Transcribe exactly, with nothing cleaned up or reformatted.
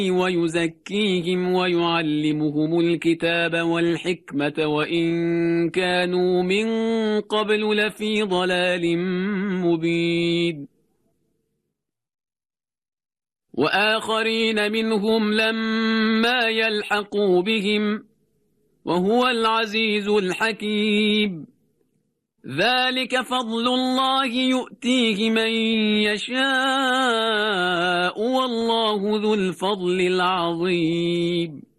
ويزكيهم ويعلمهم الكتاب والحكمة وإن كانوا من قبل لفي ضلال مبين. وآخرين منهم لما يلحقوا بهم وهو العزيز الحكيم. ذلك فضل الله يؤتيه من يشاء والله ذو الفضل العظيم.